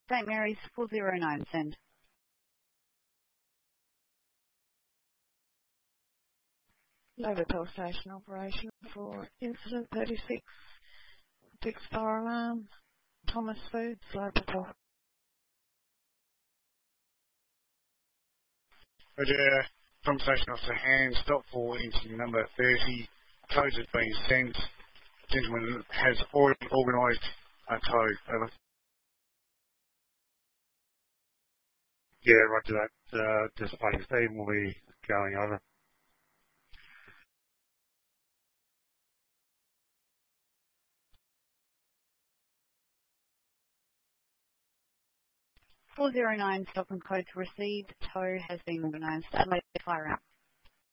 St Mary's 409, send. Nova Power Station operation for incident 36. Fixed fire alarm. Thomas Foods, Local Power. Roger, conversation officer hand, stop for incident number 30. Codes have been sent. Gentleman has already organised a tow. Over. Yeah, roger that. Just waiting. Steve will be going over. .409, stop and code received. Tow has been organised. Adelaide fire out.